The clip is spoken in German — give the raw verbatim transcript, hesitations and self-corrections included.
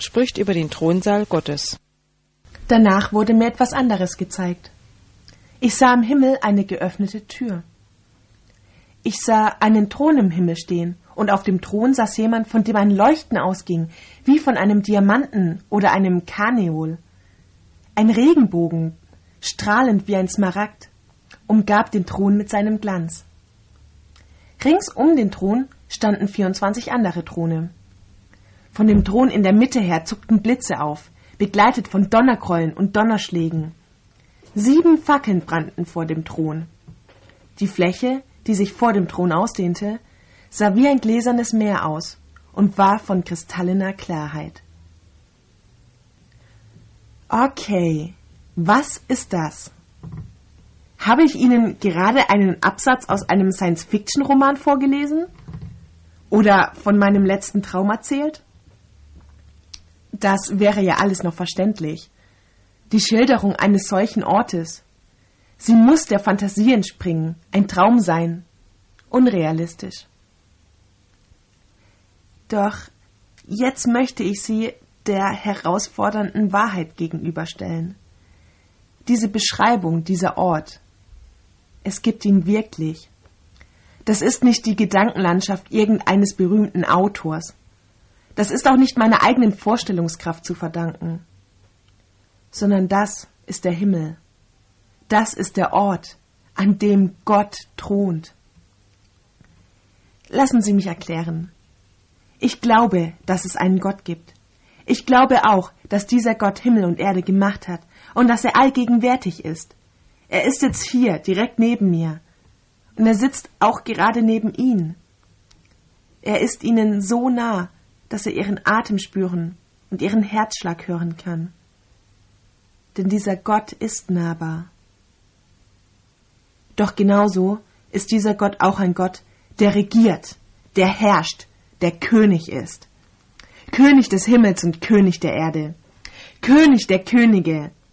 spricht über den Thronsaal Gottes. Danach wurde mir etwas anderes gezeigt. Ich sah im Himmel eine geöffnete Tür. Ich sah einen Thron im Himmel stehen, und auf dem Thron saß jemand, von dem ein Leuchten ausging, wie von einem Diamanten oder einem Karneol. Ein Regenbogen, strahlend wie ein Smaragd, umgab den Thron mit seinem Glanz. Rings um den Thron standen vierundzwanzig andere Throne. Von dem Thron in der Mitte her zuckten Blitze auf, begleitet von Donnergrollen und Donnerschlägen. Sieben Fackeln brannten vor dem Thron. Die Fläche, die sich vor dem Thron ausdehnte, sah wie ein gläsernes Meer aus und war von kristalliner Klarheit. Okay, was ist das? Habe ich Ihnen gerade einen Absatz aus einem Science-Fiction-Roman vorgelesen? Oder von meinem letzten Traum erzählt? Das wäre ja alles noch verständlich. Die Schilderung eines solchen Ortes. Sie muss der Fantasie entspringen, ein Traum sein. Unrealistisch. Doch jetzt möchte ich Sie der herausfordernden Wahrheit gegenüberstellen. Diese Beschreibung, dieser Ort, es gibt ihn wirklich. Das ist nicht die Gedankenlandschaft irgendeines berühmten Autors. Das ist auch nicht meiner eigenen Vorstellungskraft zu verdanken, sondern das ist der Himmel. Das ist der Ort, an dem Gott thront. Lassen Sie mich erklären. Ich glaube, dass es einen Gott gibt. Ich glaube auch, dass dieser Gott Himmel und Erde gemacht hat und dass er allgegenwärtig ist. Er ist jetzt hier, direkt neben mir. Und er sitzt auch gerade neben Ihnen. Er ist Ihnen so nah, dass er Ihren Atem spüren und Ihren Herzschlag hören kann. Denn dieser Gott ist nahbar. Doch genauso ist dieser Gott auch ein Gott, der regiert, der herrscht, der König ist. König des Himmels und König der Erde. König der Könige,